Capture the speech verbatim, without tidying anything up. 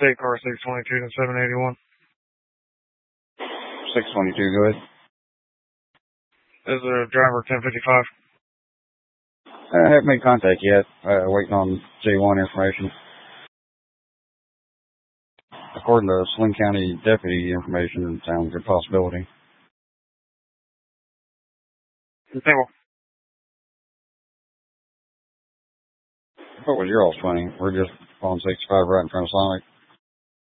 state car six twenty-two to seven eighty-one. six twenty-two, go ahead. This is a driver ten fifty-five. I haven't made contact yet. Uh, waiting on J one information. According to Slim County deputy information, it sounds like a possibility. Okay, well. What was your all twenty? We're just on sixty-five right in front of Sonic.